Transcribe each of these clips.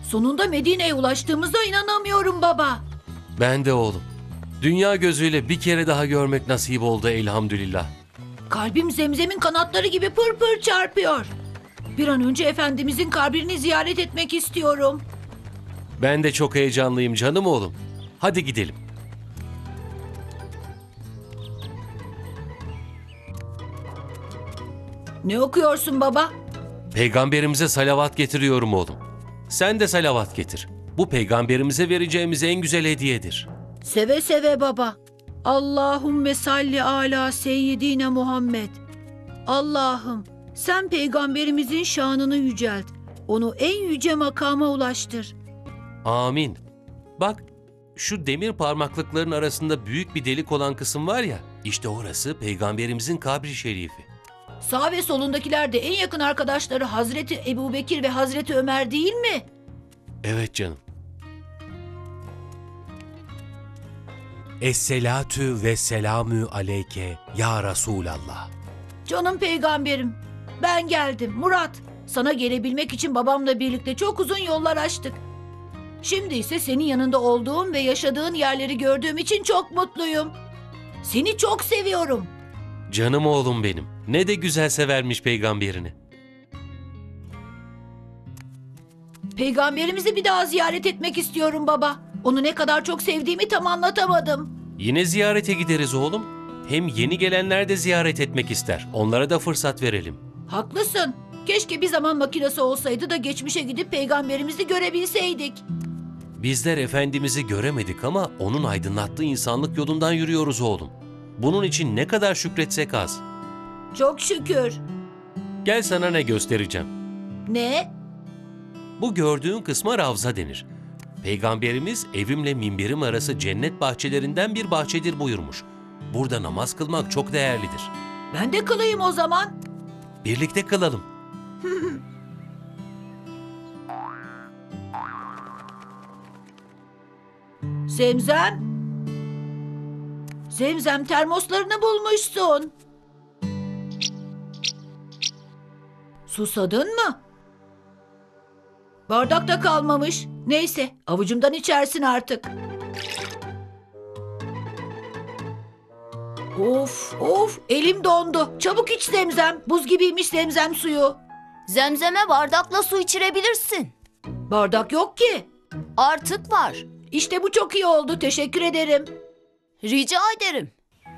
Sonunda Medine'ye ulaştığımıza inanamıyorum baba. Ben de oğlum. Dünya gözüyle bir kere daha görmek nasip oldu elhamdülillah. Kalbim Zemzem'in kanatları gibi pır pır çarpıyor. Bir an önce Efendimizin kabrini ziyaret etmek istiyorum. Ben de çok heyecanlıyım canım oğlum. Hadi gidelim. Ne okuyorsun baba? Peygamberimize salavat getiriyorum oğlum. Sen de salavat getir. Bu peygamberimize vereceğimiz en güzel hediyedir. Seve seve baba. Allahümme salli ala seyyidine Muhammed. Allah'ım sen peygamberimizin şanını yücelt. Onu en yüce makama ulaştır. Amin. Bak, şu demir parmaklıkların arasında büyük bir delik olan kısım var ya, işte orası peygamberimizin kabri şerifi. Sağ ve solundakiler de en yakın arkadaşları Hazreti Ebubekir ve Hazreti Ömer değil mi? Evet canım. Esselatü ve selamü aleyke ya Resulallah. Canım peygamberim, ben geldim Murat. Sana gelebilmek için babamla birlikte çok uzun yollar açtık. Şimdi ise senin yanında olduğum ve yaşadığın yerleri gördüğüm için çok mutluyum. Seni çok seviyorum. Canım oğlum benim. Ne de güzel severmiş peygamberini. Peygamberimizi bir daha ziyaret etmek istiyorum baba. Onu ne kadar çok sevdiğimi tam anlatamadım. Yine ziyarete gideriz oğlum. Hem yeni gelenler de ziyaret etmek ister. Onlara da fırsat verelim. Haklısın. Keşke bir zaman makinesi olsaydı da geçmişe gidip peygamberimizi görebilseydik. Bizler Efendimiz'i göremedik ama onun aydınlattığı insanlık yolundan yürüyoruz oğlum. Bunun için ne kadar şükretsek az. Çok şükür. Gel sana ne göstereceğim. Ne? Bu gördüğün kısma Ravza denir. Peygamberimiz evimle minberim arası cennet bahçelerinden bir bahçedir buyurmuş. Burada namaz kılmak çok değerlidir. Ben de kılayım o zaman. Birlikte kılalım. Zemzem. Zemzem termoslarını bulmuşsun. Susadın mı? Bardakta kalmamış. Neyse avucumdan içersin artık. Of elim dondu. Çabuk iç Zemzem. Buz gibiymiş Zemzem suyu. Zemzeme bardakla su içirebilirsin. Bardak yok ki. Artık var. İşte bu çok iyi oldu. Teşekkür ederim. Rica ederim.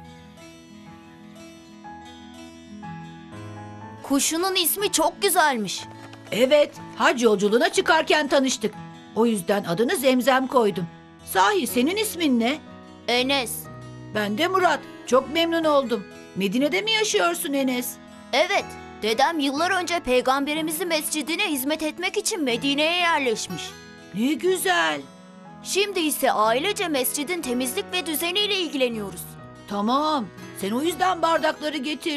Kuşunun ismi çok güzelmiş. Evet, hac yolculuğuna çıkarken tanıştık. O yüzden adını Zemzem koydum. Sahi senin ismin ne? Enes. Ben de Murat. Çok memnun oldum. Medine'de mi yaşıyorsun Enes? Evet, dedem yıllar önce peygamberimizin mescidine hizmet etmek için Medine'ye yerleşmiş. Ne güzel. Şimdi ise ailece mescidin temizlik ve düzeniyle ilgileniyoruz. Tamam. Sen o yüzden bardakları getir.